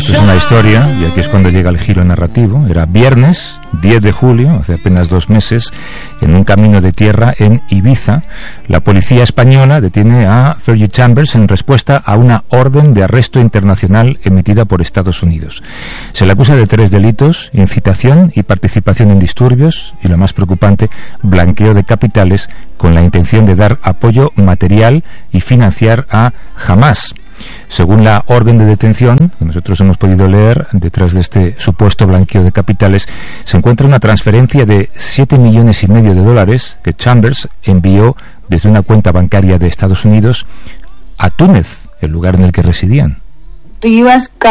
Esto es una historia, y aquí es cuando llega el giro narrativo. Era viernes 10 de julio, hace apenas 2 meses, en un camino de tierra en Ibiza. La policía española detiene a Fergie Chambers en respuesta a una orden de arresto internacional emitida por Estados Unidos. Se le acusa de 3 delitos: incitación y participación en disturbios, y lo más preocupante, blanqueo de capitales con la intención de dar apoyo material y financiar a Hamás. Según la orden de detención que nosotros hemos podido leer, detrás de este supuesto blanqueo de capitales se encuentra una transferencia de $7,5 millones de dólares que Chambers envió desde una cuenta bancaria de Estados Unidos a Túnez, el lugar en el que residían. El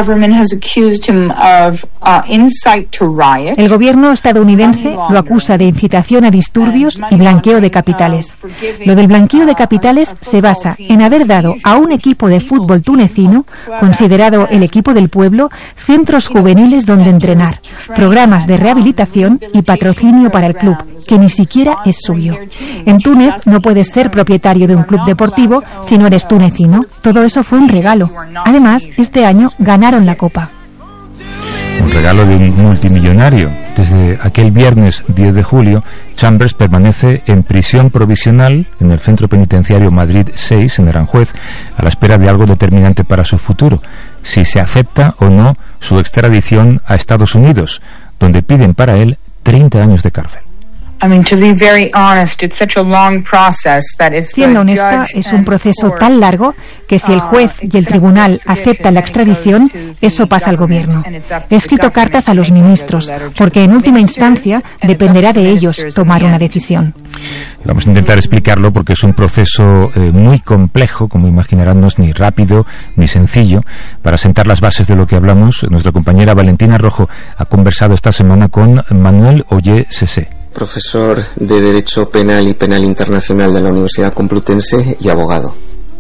gobierno estadounidense lo acusa de incitación a disturbios y blanqueo de capitales. Lo del blanqueo de capitales se basa en haber dado a un equipo de fútbol tunecino, considerado el equipo del pueblo, centros juveniles donde entrenar, programas de rehabilitación y patrocinio para el club, que ni siquiera es suyo. En Túnez no puedes ser propietario de un club deportivo si no eres tunecino. Todo eso fue un regalo. Además, este año ganaron la Copa. Un regalo de un multimillonario. Desde aquel viernes 10 de julio, Chambers permanece en prisión provisional en el centro penitenciario Madrid 6, en Aranjuez, a la espera de algo determinante para su futuro: si se acepta o no su extradición a Estados Unidos, donde piden para él 30 años de cárcel. Siendo honesta, es un proceso tan largo que si el juez y el tribunal aceptan la extradición, eso pasa al gobierno. He escrito cartas a los ministros, porque en última instancia dependerá de ellos tomar una decisión. Vamos a intentar explicarlo porque es un proceso muy complejo, como imaginarán. No es ni rápido ni sencillo. Para sentar las bases de lo que hablamos, nuestra compañera Valentina Rojo ha conversado esta semana con Manuel Ollé Sesé, profesor de Derecho Penal y Penal Internacional de la Universidad Complutense y abogado.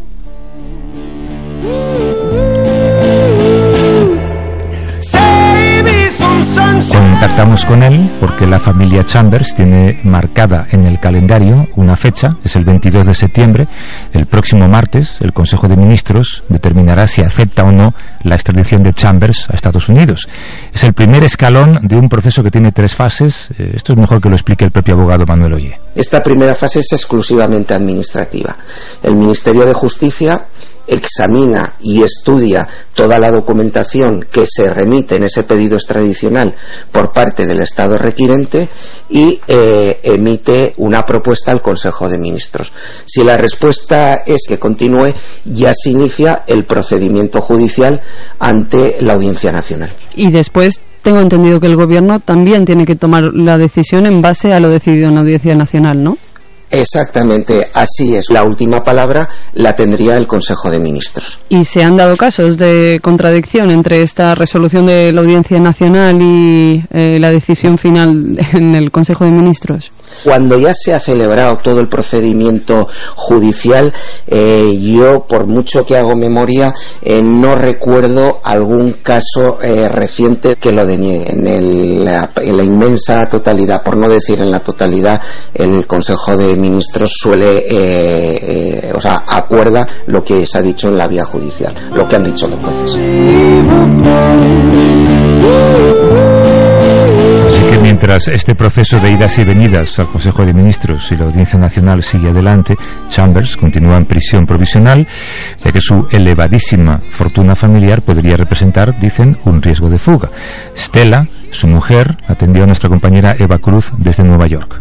Contactamos con él porque la familia Chambers tiene marcada en el calendario una fecha, es el 22 de septiembre. El próximo martes el Consejo de Ministros determinará si acepta o no la extradición de Chambers a Estados Unidos. Es el primer escalón de un proceso que tiene 3 fases. Esto es mejor que lo explique el propio abogado Manuel Ollé. Esta primera fase es exclusivamente administrativa. El Ministerio de Justicia examina y estudia toda la documentación que se remite en ese pedido extradicional por parte del Estado requirente y emite una propuesta al Consejo de Ministros. Si la respuesta es que continúe, ya se inicia el procedimiento judicial ante la Audiencia Nacional. Y después tengo entendido que el Gobierno también tiene que tomar la decisión en base a lo decidido en la Audiencia Nacional, ¿no? Exactamente, así es. La última palabra la tendría el Consejo de Ministros. ¿Y se han dado casos de contradicción entre esta resolución de la Audiencia Nacional y la decisión final en el Consejo de Ministros? Cuando ya se ha celebrado todo el procedimiento judicial, yo, por mucho que hago memoria, no recuerdo algún caso reciente que lo deniegue. En la inmensa totalidad, por no decir en la totalidad, el Consejo de Ministros suele, acuerda lo que se ha dicho en la vía judicial, lo que han dicho los jueces. Así que mientras este proceso de idas y venidas al Consejo de Ministros y la Audiencia Nacional sigue adelante, Chambers continúa en prisión provisional, ya que su elevadísima fortuna familiar podría representar, dicen, un riesgo de fuga. Stella, su mujer, atendió a nuestra compañera Eva Cruz desde Nueva York.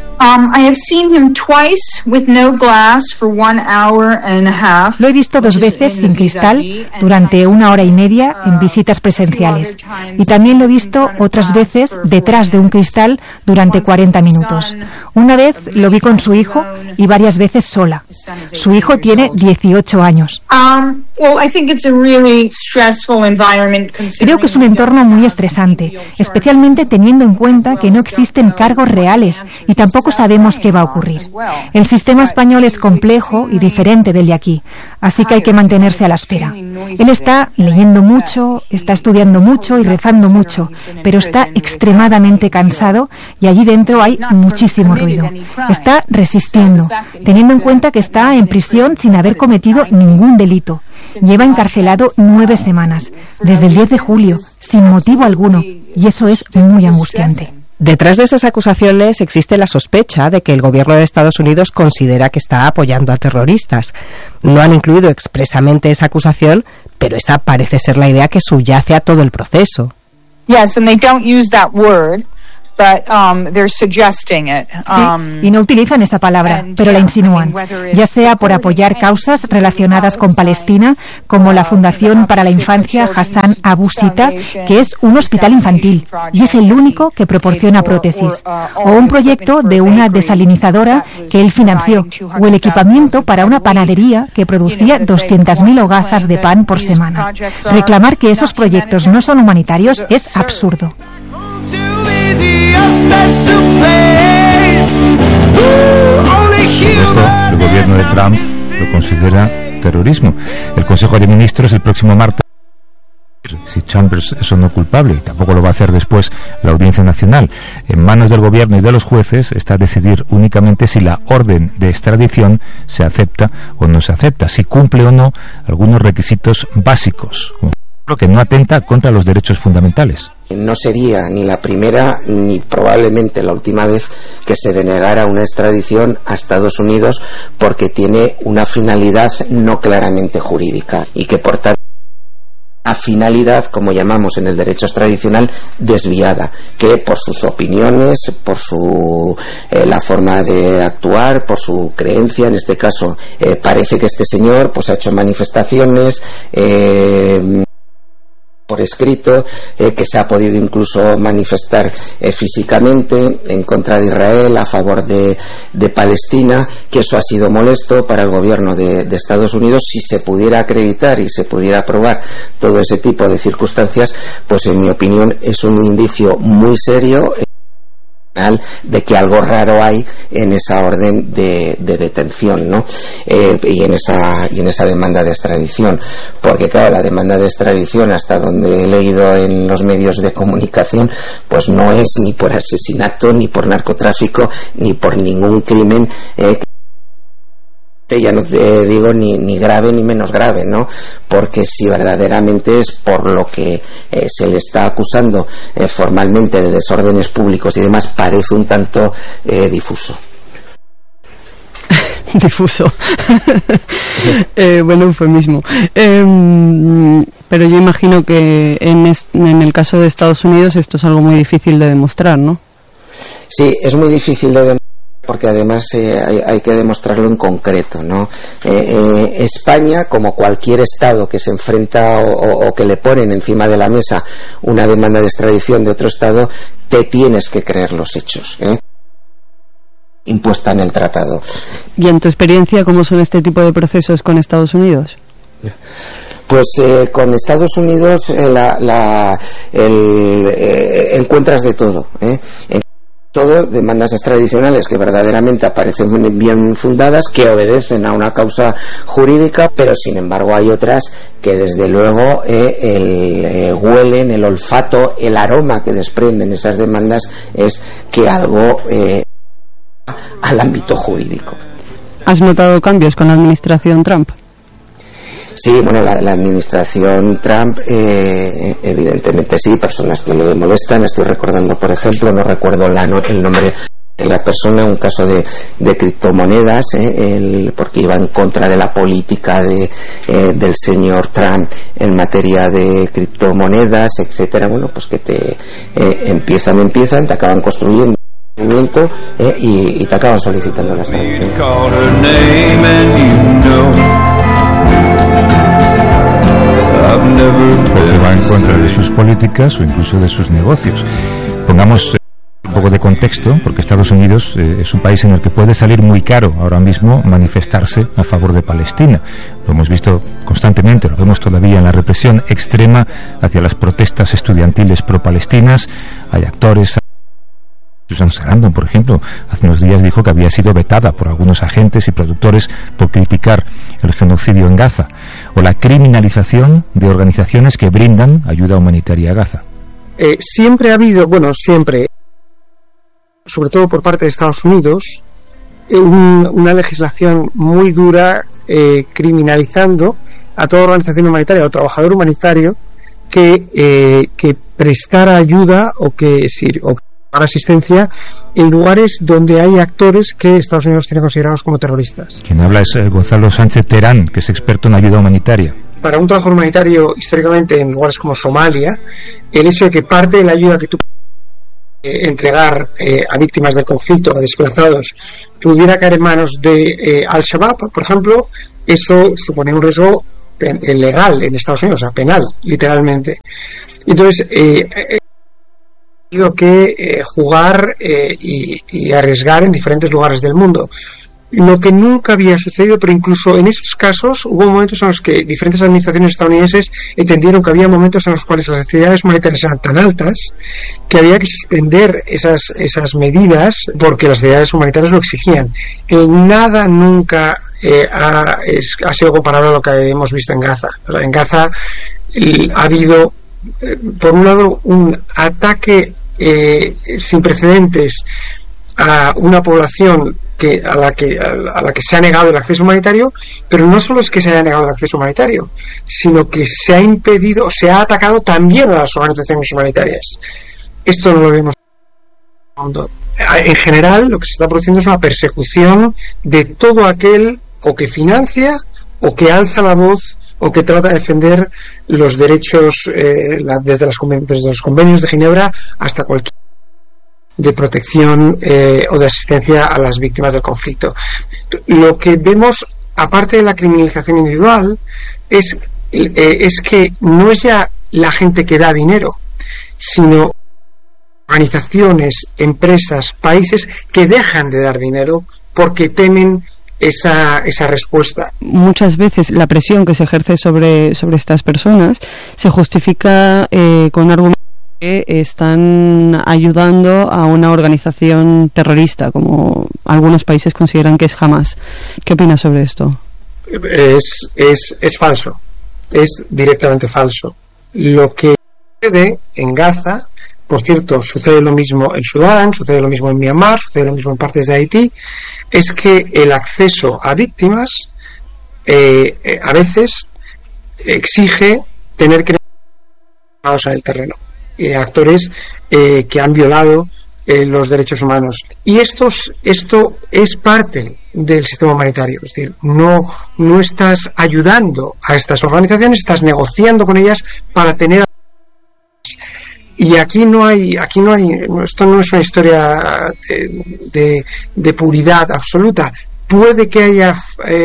Lo he visto 2 veces sin cristal durante 1 hora y media en visitas presenciales, y también lo he visto otras veces detrás de un cristal durante 40 minutos. Una vez lo vi con su hijo y varias veces sola. Su hijo tiene 18 años. Creo que es un entorno muy estresante, especialmente teniendo en cuenta que no existen cargos reales y tampoco sabemos qué va a ocurrir. El sistema español es complejo y diferente del de aquí, así que hay que mantenerse a la espera. Él está leyendo mucho, está estudiando mucho y rezando mucho, pero está extremadamente cansado y allí dentro hay muchísimo ruido. Está resistiendo, teniendo en cuenta que está en prisión sin haber cometido ningún delito. Lleva encarcelado 9 semanas, desde el 10 de julio, sin motivo alguno, y eso es muy angustiante. Detrás de esas acusaciones existe la sospecha de que el gobierno de Estados Unidos considera que está apoyando a terroristas. No han incluido expresamente esa acusación, pero esa parece ser la idea que subyace a todo el proceso. Yes, and they don't use that word. But, they're suggesting it. Sí, y no utilizan esa palabra, pero la insinúan, ya sea por apoyar causas relacionadas con Palestina, como la Fundación para la Infancia Hassan Abu Sita, que es un hospital infantil, y es el único que proporciona prótesis, o un proyecto de una desalinizadora que él financió, o el equipamiento para una panadería que producía 200.000 hogazas de pan por semana. Reclamar que esos proyectos no son humanitarios es absurdo. Esto, el gobierno de Trump lo considera terrorismo. El Consejo de Ministros el próximo martes, si Chambers es o no culpable, y tampoco lo va a hacer después la Audiencia Nacional. En manos del gobierno y de los jueces está decidir únicamente si la orden de extradición se acepta o no se acepta, si cumple o no algunos requisitos básicos, como que no atenta contra los derechos fundamentales. No sería ni la primera ni probablemente la última vez que se denegara una extradición a Estados Unidos porque tiene una finalidad no claramente jurídica y que por tanto a finalidad, como llamamos en el derecho extradicional, desviada, que por sus opiniones, por su la forma de actuar, por su creencia, en este caso parece que este señor pues ha hecho manifestaciones por escrito, que se ha podido incluso manifestar físicamente en contra de Israel, a favor de Palestina, que eso ha sido molesto para el gobierno de Estados Unidos. Si se pudiera acreditar y se pudiera probar todo ese tipo de circunstancias, pues en mi opinión es un indicio muy serio de que algo raro hay en esa orden de detención, ¿no? Y en esa demanda de extradición, porque claro, la demanda de extradición, hasta donde he leído en los medios de comunicación, pues no es ni por asesinato, ni por narcotráfico, ni por ningún crimen, ya no te digo ni grave ni menos grave, ¿no? Porque si verdaderamente es por lo que se le está acusando formalmente de desórdenes públicos y demás, parece un tanto difuso. Difuso. Buen eufemismo. Pero yo imagino que en el caso de Estados Unidos esto es algo muy difícil de demostrar, ¿no? Sí, es muy difícil de demostrar, porque además hay que demostrarlo en concreto, ¿no? España, como cualquier Estado que se enfrenta o que le ponen encima de la mesa una demanda de extradición de otro Estado, te tienes que creer los hechos, impuesta en el tratado. ¿Y en tu experiencia cómo son este tipo de procesos con Estados Unidos? Pues con Estados Unidos encuentras de todo, todo, demandas extradicionales que verdaderamente aparecen bien fundadas, que obedecen a una causa jurídica, pero sin embargo hay otras que desde luego huelen, el olfato, el aroma que desprenden esas demandas es que algo al ámbito jurídico. ¿Has notado cambios con la administración Trump? Sí, bueno, la administración Trump, evidentemente sí, personas que le molestan. Estoy recordando, por ejemplo, no recuerdo el nombre de la persona, un caso de criptomonedas, porque iba en contra de la política del señor Trump en materia de criptomonedas, etcétera. Bueno, pues que te empiezan, te acaban construyendo y te acaban solicitando la extradición. Porque va en contra de sus políticas o incluso de sus negocios. Pongamos un poco de contexto, porque Estados Unidos es un país en el que puede salir muy caro ahora mismo manifestarse a favor de Palestina. Lo hemos visto constantemente, lo vemos todavía en la represión extrema hacia las protestas estudiantiles pro-palestinas. Hay actores. Susan Sarandon, por ejemplo, hace unos días dijo que había sido vetada por algunos agentes y productores por criticar el genocidio en Gaza, o la criminalización de organizaciones que brindan ayuda humanitaria a Gaza. Siempre ha habido, sobre todo por parte de Estados Unidos, una legislación muy dura criminalizando a toda organización humanitaria o trabajador humanitario que prestara ayuda o que dar asistencia en lugares donde hay actores que Estados Unidos tiene considerados como terroristas. Quien habla es Gonzalo Sánchez Terán, que es experto en ayuda humanitaria. Para un trabajador humanitario, históricamente en lugares como Somalia, el hecho de que parte de la ayuda que tú entregar a víctimas del conflicto, a desplazados, pudiera caer en manos de Al-Shabaab, por ejemplo, eso supone un riesgo legal en Estados Unidos, o sea, penal, literalmente. Entonces, tenido que jugar y arriesgar en diferentes lugares del mundo, lo que nunca había sucedido, pero incluso en esos casos hubo momentos en los que diferentes administraciones estadounidenses entendieron que había momentos en los cuales las necesidades humanitarias eran tan altas que había que suspender esas medidas porque las necesidades humanitarias lo exigían. Nada nunca ha sido comparable a lo que hemos visto en Gaza. En Gaza ha habido, por un lado, un ataque sin precedentes a una población a la que se ha negado el acceso humanitario, pero no solo es que se haya negado el acceso humanitario, sino que se ha impedido, se ha atacado también a las organizaciones humanitarias. Esto no lo vemos en el mundo. En general, lo que se está produciendo es una persecución de todo aquel o que financia o que alza la voz o que trata de defender los derechos desde los convenios de Ginebra hasta cualquier de protección o de asistencia a las víctimas del conflicto. Lo que vemos, aparte de la criminalización individual, es que no es ya la gente que da dinero, sino organizaciones, empresas, países que dejan de dar dinero porque temen esa respuesta. Muchas veces la presión que se ejerce sobre estas personas se justifica con argumentos que están ayudando a una organización terrorista, como algunos países consideran que es Hamas. ¿Qué opinas sobre esto? Es falso, es directamente falso. Lo que sucede en Gaza, por cierto, sucede lo mismo en Sudán, sucede lo mismo en Myanmar, sucede lo mismo en partes de Haití, es que el acceso a víctimas a veces exige tener que en el terreno. Actores que han violado los derechos humanos, y esto es parte del sistema humanitario. Es decir, no estás ayudando a estas organizaciones, estás negociando con ellas para tener, y aquí no hay esto no es una historia de puridad absoluta. Puede que haya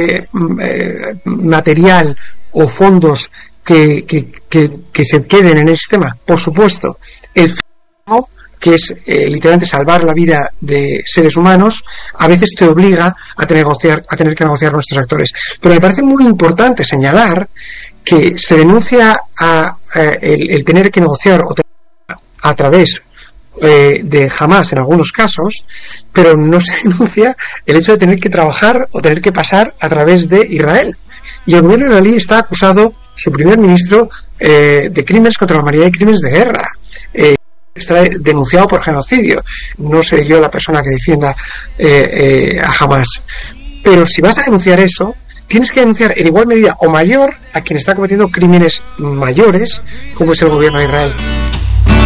material o fondos que se queden en el sistema, por supuesto. El fin, que es literalmente salvar la vida de seres humanos, a veces te obliga a tener que negociar con estos actores. Pero me parece muy importante señalar que se denuncia el tener que negociar a través de Hamas en algunos casos, pero no se denuncia el hecho de tener que trabajar o tener que pasar a través de Israel. Y el gobierno israelí está acusado, su primer ministro, de crímenes contra la humanidad y crímenes de guerra. Está denunciado por genocidio. No seré yo la persona que defienda a Hamas. Pero si vas a denunciar eso, tienes que denunciar en igual medida o mayor a quien está cometiendo crímenes mayores, como es el gobierno de Israel.